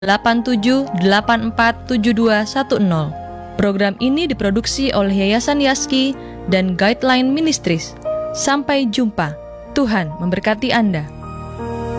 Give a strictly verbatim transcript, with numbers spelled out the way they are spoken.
delapan tujuh delapan empat tujuh dua satu nol. Program ini diproduksi oleh Yayasan Yaski dan Guideline Ministries. Sampai jumpa. Tuhan memberkati Anda.